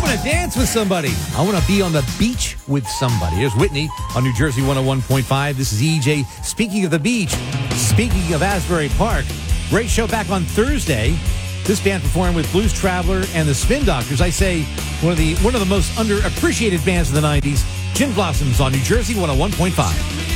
want to dance with somebody. I want to be on the beach with somebody. Here's Whitney on New Jersey 101.5. This is EJ. Speaking of the beach, speaking of Asbury Park, great show back on Thursday. This band performed with Blues Traveler and the Spin Doctors. I say one of the most underappreciated bands of the 90s, Gin Blossoms on New Jersey 101.5.